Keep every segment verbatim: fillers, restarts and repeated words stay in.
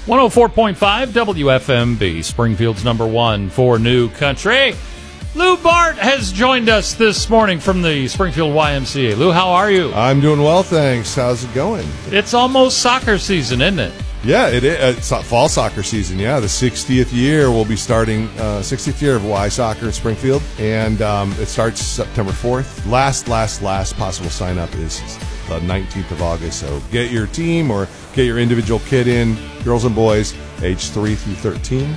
one oh four point five W F M B, Springfield's number one for New Country. Lou Bart has joined us this morning from the Springfield Y M C A. Lou, how are you? I'm doing well, thanks. How's it going? It's almost soccer season, isn't it? Yeah, it is. It's fall soccer season, yeah. The sixtieth year will be starting, uh, sixtieth year of Y Soccer in Springfield, and um, it starts September fourth. Last, last, last possible sign-up is the nineteenth of August, so get your team or get your individual kid in, girls and boys, age three through thirteen.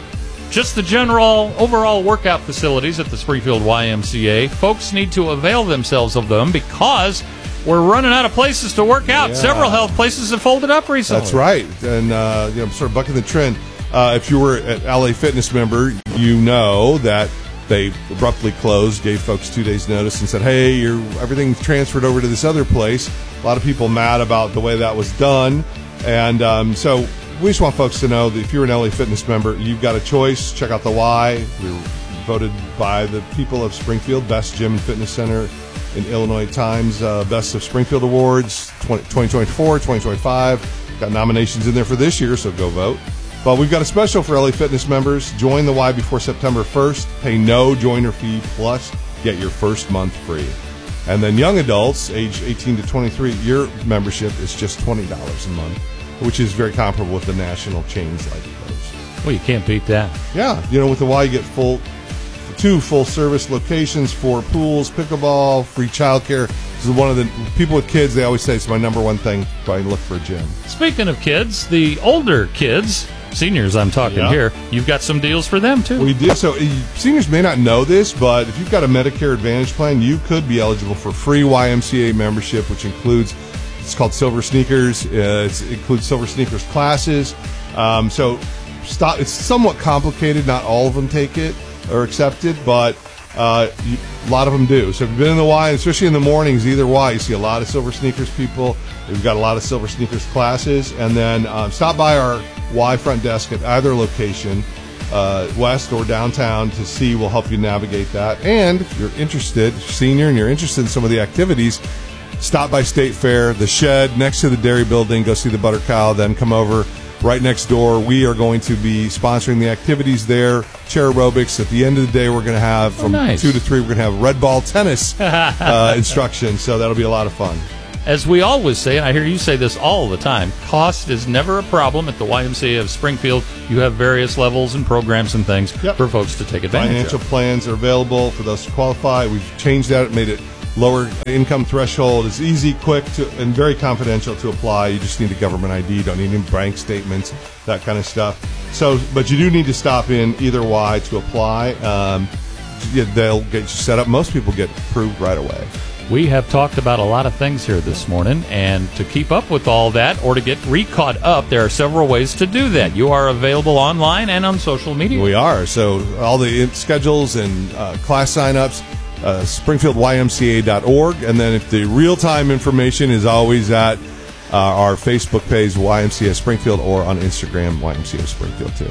Just the general overall workout facilities at the Springfield Y M C A. Folks need to avail themselves of them because we're running out of places to work out. Yeah. Several health places have folded up recently. That's right, and uh, you know, sort of bucking the trend. Uh, if you were an L A Fitness member, you know that they abruptly closed, gave folks two days' notice, and said, "Hey, you're, everything's transferred over to this other place." A lot of people mad about the way that was done, and um, so we just want folks to know that if you're an L A Fitness member, you've got a choice. Check out the Y. We were voted by the people of Springfield best gym and fitness center in Illinois Times uh, Best of Springfield Awards twenty twenty-four, twenty twenty-five. Got nominations in there for this year, so go vote. But we've got a special for L A Fitness members. Join the Y before September first. Pay no joiner fee, plus get your first month free. And then young adults, age eighteen to twenty-three, your membership is just twenty dollars a month, which is very comparable with the national chains like those. Well, you can't beat that. Yeah, you know, with the Y, you get full two full-service locations, four pools, pickleball, free childcare. This is one of the people with kids, they always say it's my number one thing, try and look for a gym. Speaking of kids, the older kids, seniors I'm talking Yeah. here, you've got some deals for them, too. We did. So uh, seniors may not know this, but if you've got a Medicare Advantage plan, you could be eligible for free Y M C A membership, which includes, it's called Silver Sneakers. Uh, it's, it includes Silver Sneakers classes. Um, so stop, it's somewhat complicated. Not all of them take it or accept it, but uh, you, a lot of them do. So if you've been in the Y, especially in the mornings, either Y, you see a lot of Silver Sneakers people. We've got a lot of Silver Sneakers classes. And then um, stop by our Y front desk at either location, uh, west or downtown, to see. We'll help you navigate that. And if you're interested, senior, and you're interested in some of the activities, stop by State Fair, the shed next to the dairy building, go see the butter cow, then come over right next door. We are going to be sponsoring the activities there, chair aerobics. At the end of the day, we're going to have, from oh, nice. two to three, we're going to have red ball tennis uh, instruction, so that'll be a lot of fun. As we always say, and I hear you say this all the time, cost is never a problem at the Y M C A of Springfield. You have various levels and programs and things Yep. for folks to take advantage Financial of. plans are available for those to qualify. We've changed that, made it lower income threshold. It's easy, quick, to, and very confidential to apply. You just need a government I D. You don't need any bank statements, that kind of stuff. So, but you do need to stop in either Y to apply. Um, yeah, they'll get you set up. Most people get approved right away. We have talked about a lot of things here this morning, and to keep up with all that or to get re-caught up, there are several ways to do that. You are available online and on social media. We are. So all the schedules and uh, class signups, uh, Springfield Y M C A dot org. And then if the real-time information is always at uh, our Facebook page, Y M C A Springfield, or on Instagram, Y M C A Springfield, too.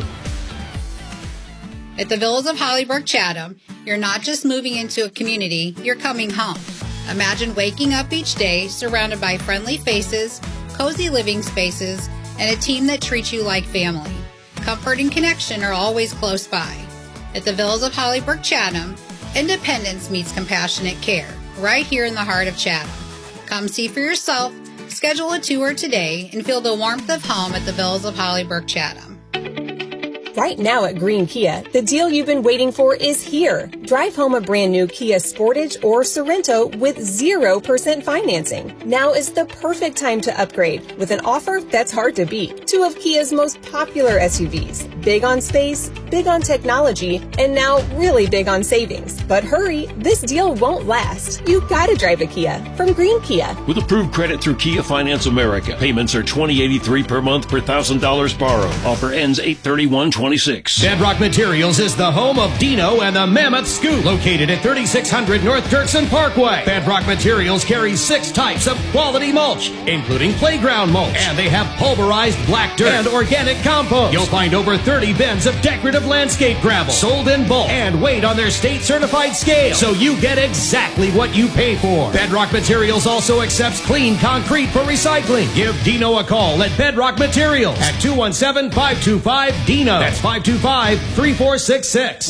At the Villas of Hollyburg Chatham, you're not just moving into a community, you're coming home. Imagine waking up each day surrounded by friendly faces, cozy living spaces, and a team that treats you like family. Comfort and connection are always close by. At the Villas of Hollyburg Chatham, independence meets compassionate care, right here in the heart of Chatham. Come see for yourself, schedule a tour today, and feel the warmth of home at the Villas of Hollyburg Chatham. Right now at Green Kia, the deal you've been waiting for is here. Drive home a brand new Kia Sportage or Sorento with zero percent financing. Now is the perfect time to upgrade with an offer that's hard to beat. Two of Kia's most popular S U Vs. Big on space, big on technology, and now really big on savings. But hurry, this deal won't last. You gotta drive a Kia from Green Kia. With approved credit through Kia Finance America, payments are twenty eighty-three per month per one thousand dollars borrowed. Offer ends eight thirty-one twenty twenty-six. Bedrock Materials is the home of Dino and the Mammoth Scoop, located at thirty-six hundred North Dirksen Parkway. Bedrock Materials carries six types of quality mulch, including playground mulch, and they have pulverized black dirt and organic compost. You'll find over thirty bins of decorative landscape gravel, sold in bulk and weighed on their state-certified scale, so you get exactly what you pay for. Bedrock Materials also accepts clean concrete for recycling. Give Dino a call at Bedrock Materials at two one seven, five two five, D I N O. That's five two five, three four six six.